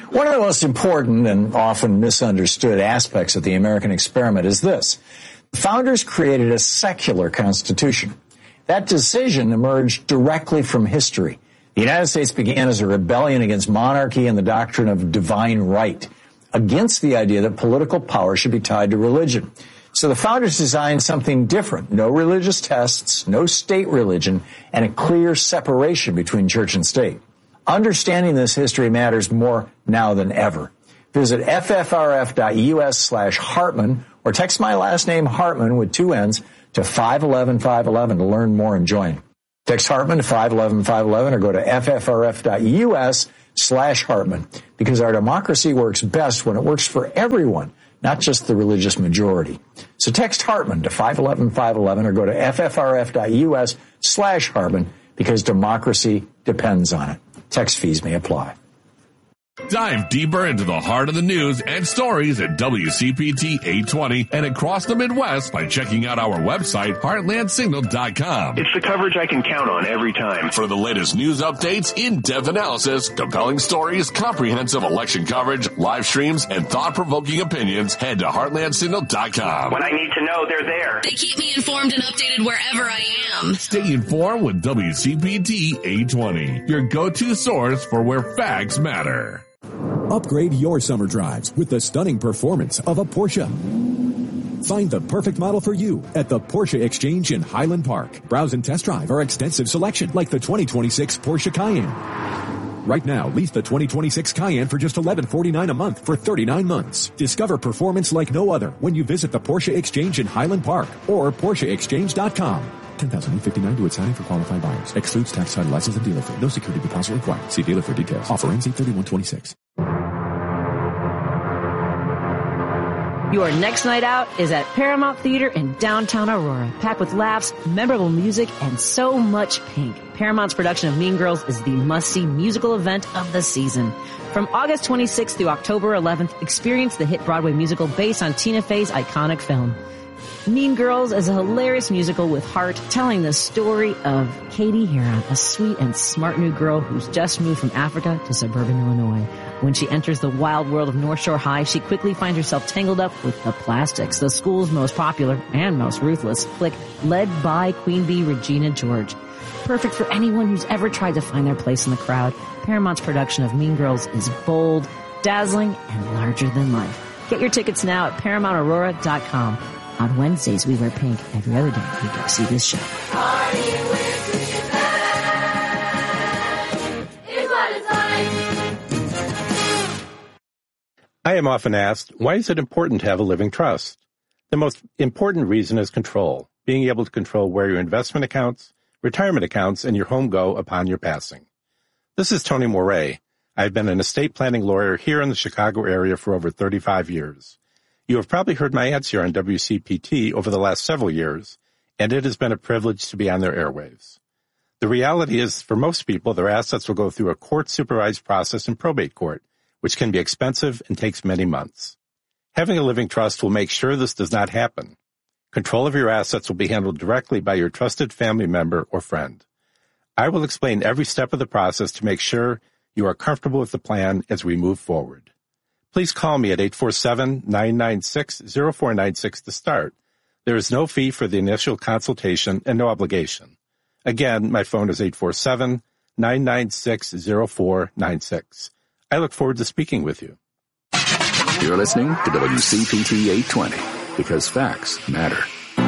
One of the most important and often misunderstood aspects of the American experiment is this. The founders created a secular constitution. That decision emerged directly from history. The United States began as a rebellion against monarchy and the doctrine of divine right, against the idea that political power should be tied to religion. So the founders designed something different. No religious tests, no state religion, and a clear separation between church and state. Understanding this history matters more now than ever. Visit ffrf.us/Hartman or text my last name Hartman with 2 N's to 511-511 to learn more and join. Text Hartman to 511-511 or go to ffrf.us/Hartman because our democracy works best when it works for everyone, not just the religious majority. So text Hartman to 511-511 or go to ffrf.us/Hartman because democracy depends on it. Text fees may apply. Dive deeper into the heart of the news and stories at WCPT 820 and across the Midwest by checking out our website, heartlandsignal.com. It's the coverage I can count on every time. For the latest news updates, in-depth analysis, compelling stories, comprehensive election coverage, live streams, and thought-provoking opinions, head to heartlandsignal.com. When I need to know, they're there. They keep me informed and updated wherever I am. Stay informed with WCPT 820, your go-to source for where facts matter. Upgrade your summer drives with the stunning performance of a Porsche. Find the perfect model for you at the Porsche Exchange in Highland Park. Browse and test drive our extensive selection like the 2026 Porsche Cayenne. Right now, lease the 2026 Cayenne for just $1149 a month for 39 months. Discover performance like no other when you visit the Porsche Exchange in Highland Park or PorscheExchange.com. $10,859 to its signing for qualified buyers. Excludes tax, title, license, and dealer fee. No security deposit required. See dealer for details. Offer ends 8/31/26. Your next night out is at Paramount Theater in downtown Aurora, packed with laughs, memorable music, and so much pink. Paramount's production of Mean Girls is the must-see musical event of the season. From August 26th through October 11th, experience the hit Broadway musical based on Tina Fey's iconic film. Mean Girls is a hilarious musical with heart, telling the story of Katie Heron, a sweet and smart new girl who's just moved from Africa to suburban Illinois. When she enters the wild world of North Shore High, she quickly finds herself tangled up with the Plastics, the school's most popular and most ruthless clique, led by Queen Bee Regina George. Perfect for anyone who's ever tried to find their place in the crowd, Paramount's production of Mean Girls is bold, dazzling, and larger than life. Get your tickets now at ParamountAurora.com. On Wednesdays, we wear pink. Every other day, we go see this show. I am often asked, why is it important to have a living trust? The most important reason is control, being able to control where your investment accounts, retirement accounts, and your home go upon your passing. This is Tony Moret. I've been an estate planning lawyer here in the Chicago area for over 35 years. You have probably heard my ads here on WCPT over the last several years, and it has been a privilege to be on their airwaves. The reality is, for most people, their assets will go through a court-supervised process in probate court, which can be expensive and takes many months. Having a living trust will make sure this does not happen. Control of your assets will be handled directly by your trusted family member or friend. I will explain every step of the process to make sure you are comfortable with the plan as we move forward. Please call me at 847-996-0496 to start. There is no fee for the initial consultation and no obligation. Again, my phone is 847-996-0496. I look forward to speaking with you. You're listening to WCPT 820 because facts matter.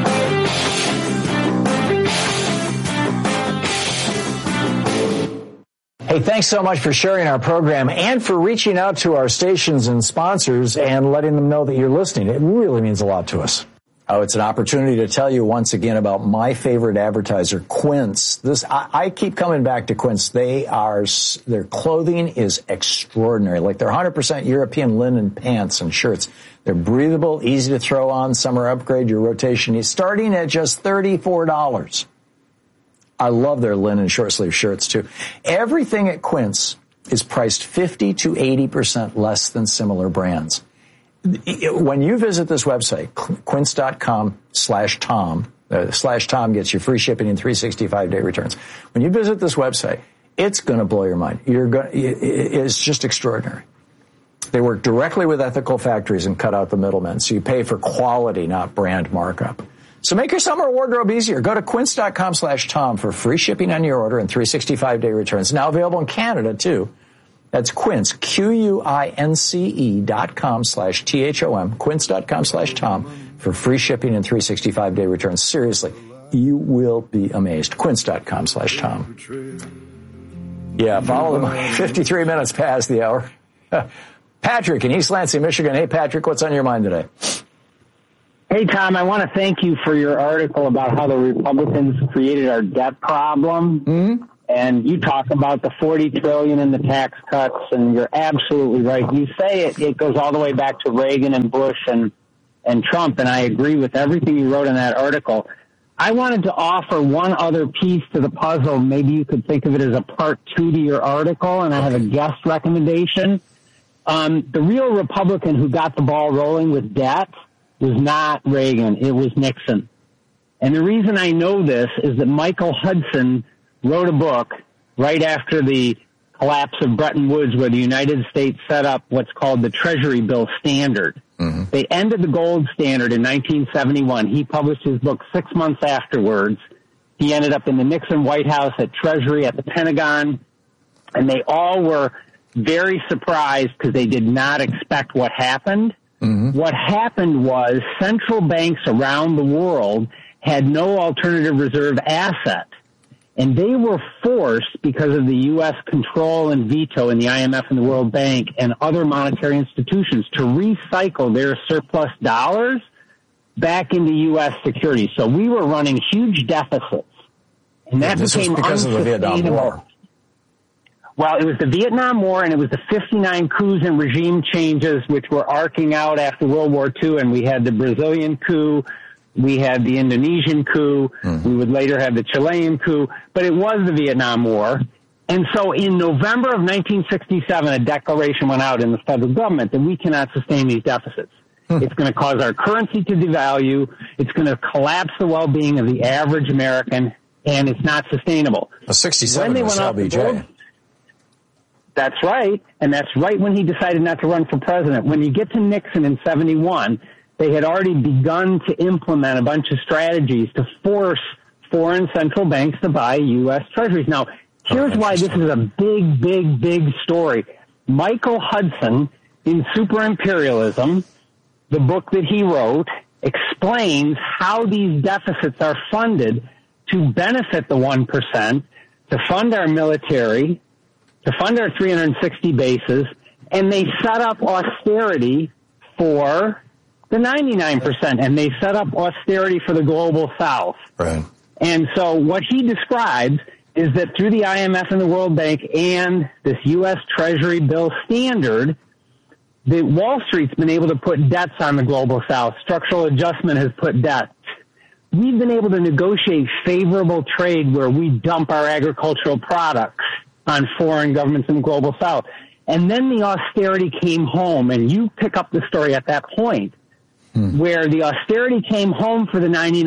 Hey, thanks so much for sharing our program and for reaching out to our stations and sponsors and letting them know that you're listening. It really means a lot to us. Oh, it's an opportunity to tell you once again about my favorite advertiser, Quince. I keep coming back to Quince. Their clothing is extraordinary. Like they're 100% European linen pants and shirts. They're breathable, easy to throw on, summer upgrade, your rotation is starting at just $34. I love their linen short sleeve shirts too. Everything at Quince is priced 50 to 80% less than similar brands. When you visit this website, quince.com/Tom, /Tom gets you free shipping and 365-day returns. When you visit this website, it's going to blow your mind. It's just extraordinary. They work directly with ethical factories and cut out the middlemen, so you pay for quality, not brand markup. So make your summer wardrobe easier. Go to quince.com/Tom for free shipping on your order and 365-day returns. Now available in Canada, too. That's Quince, QUINCE.com/THOM, quince.com/Tom for free shipping and 365-day returns. Seriously, you will be amazed. Quince.com/Tom. Yeah, follow them. 53 minutes past the hour. Patrick in East Lansing, Michigan. Hey, Patrick, what's on your mind today? Hey, Tom, I want to thank you for your article about how the Republicans created our debt problem. Mm-hmm. And you talk about the $40 trillion in the tax cuts, and you're absolutely right. You say it goes all the way back to Reagan and Bush and Trump, and I agree with everything you wrote in that article. I wanted to offer one other piece to the puzzle. Maybe you could think of it as a part 2 to your article, and I have a guest recommendation. The real Republican who got the ball rolling with debt was not Reagan. It was Nixon. And the reason I know this is that Michael Hudson wrote a book right after the collapse of Bretton Woods where the United States set up what's called the Treasury Bill Standard. Mm-hmm. They ended the gold standard in 1971. He published his book 6 months afterwards. He ended up in the Nixon White House, at Treasury, at the Pentagon, and they all were very surprised because they did not expect what happened. Mm-hmm. What happened was central banks around the world had no alternative reserve asset. And they were forced, because of the U.S. control and veto in the IMF and the World Bank and other monetary institutions, to recycle their surplus dollars back into U.S. securities. So we were running huge deficits. And that became because of the Vietnam War. Well, it was the Vietnam War, and it was the 59 coups and regime changes which were arcing out after World War II, and we had the Brazilian coup. We had the Indonesian coup. We would later have the Chilean coup. But it was the Vietnam War. And so in November of 1967, a declaration went out in the federal government that we cannot sustain these deficits. It's going to cause our currency to devalue. It's going to collapse the well-being of the average American, and it's not sustainable. Well, 67 was LBJ. That's right. And that's right when he decided not to run for president. When you get to Nixon in 71, they had already begun to implement a bunch of strategies to force foreign central banks to buy U.S. treasuries. Now, here's why this is a big, big, big story. Michael Hudson, in Super Imperialism, the book that he wrote, explains how these deficits are funded to benefit the 1%, to fund our military, to fund our 360 bases, and they set up austerity for the 99%, and they set up austerity for the global South. Right. And so what he describes is that through the IMF and the World Bank and this U.S. Treasury Bill Standard, that Wall Street's been able to put debts on the global South. Structural adjustment has put debts. We've been able to negotiate favorable trade where we dump our agricultural products on foreign governments in the global South. And then the austerity came home, and you pick up the story at that point, where the austerity came home for the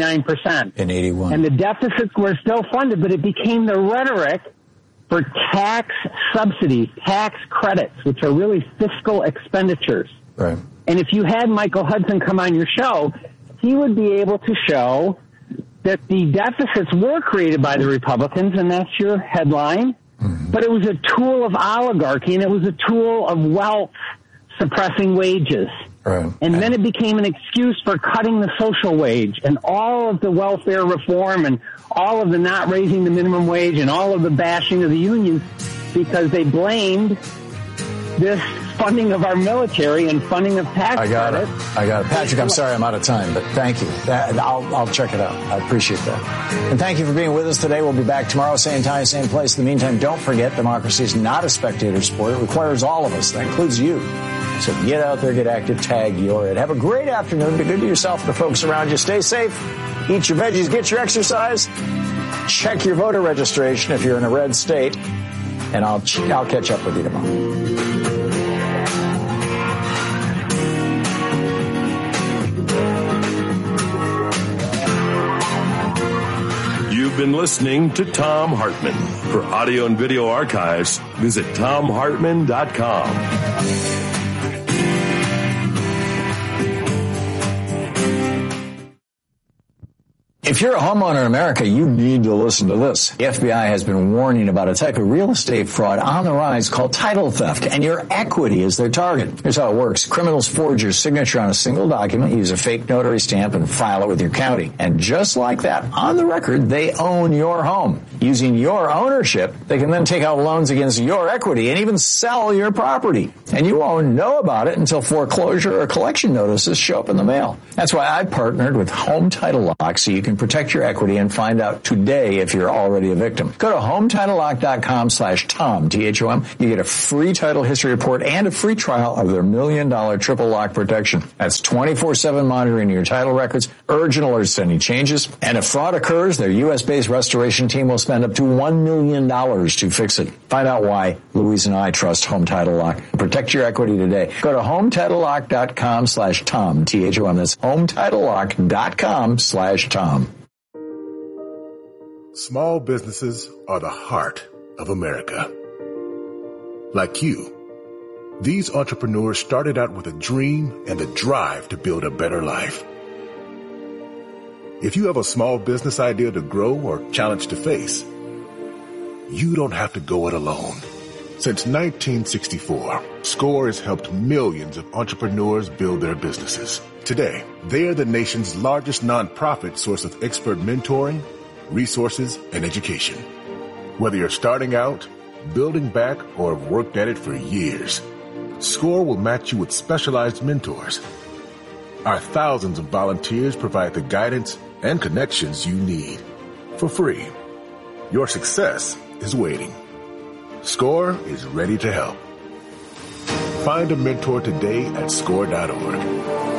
99%. In 81. And the deficits were still funded, but it became the rhetoric for tax subsidies, tax credits, which are really fiscal expenditures. Right. And if you had Michael Hudson come on your show, he would be able to show that the deficits were created by the Republicans, and that's your headline. But it was a tool of oligarchy, and it was a tool of wealth suppressing wages. Right. And then it became an excuse for cutting the social wage and all of the welfare reform and all of the not raising the minimum wage and all of the bashing of the unions, because they blamed this funding of our military and funding of tax credits. I got it. Patrick, I'm sorry I'm out of time, but thank you. I'll check it out. I appreciate that. And thank you for being with us today. We'll be back tomorrow, same time, same place. In the meantime, don't forget, democracy is not a spectator sport. It requires all of us. That includes you. So get out there, get active, tag your it. Have a great afternoon. Be good to yourself and the folks around you. Stay safe. Eat your veggies. Get your exercise. Check your voter registration if you're in a red state. And I'll catch up with you tomorrow. You've been listening to Thom Hartmann. For audio and video archives, visit thomhartmann.com. you're a homeowner in America, you need to listen to this. The FBI has been warning about a type of real estate fraud on the rise called title theft, and your equity is their target. Here's how it works. Criminals forge your signature on a single document, use a fake notary stamp, and file it with your county. And just like that, on the record, they own your home. Using your ownership, they can then take out loans against your equity and even sell your property. And you won't know about it until foreclosure or collection notices show up in the mail. That's why I partnered with Home Title Lock so you can protect your equity and find out today if you're already a victim. Go to HometitleLock.com/Tom, T-H-O-M. You get a free title history report and a free trial of their $1 million triple lock protection. That's 24/7 monitoring your title records, urgent alerts to any changes, and if fraud occurs, their U.S.-based restoration team will spend up to $1 million to fix it. Find out why Louise and I trust Home Title Lock. Protect your equity today. Go to HometitleLock.com/Tom, T-H-O-M. That's HometitleLock.com/Tom. Small businesses are the heart of America. Like you, these entrepreneurs started out with a dream and the drive to build a better life. If you have a small business idea to grow or challenge to face, you don't have to go it alone. Since 1964, SCORE has helped millions of entrepreneurs build their businesses. Today, they are the nation's largest nonprofit source of expert mentoring, resources, and education. Whether you're starting out, building back, or have worked at it for years, SCORE will match you with specialized mentors. Our thousands of volunteers provide the guidance and connections you need for free. Your success is waiting. SCORE is ready to help. Find a mentor today at SCORE.org.